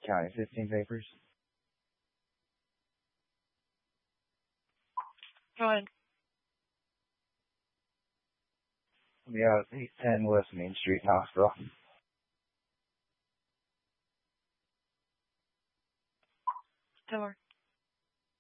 County 15 papers. Go ahead. Yeah, 810 West Main Street, Knoxville. Door.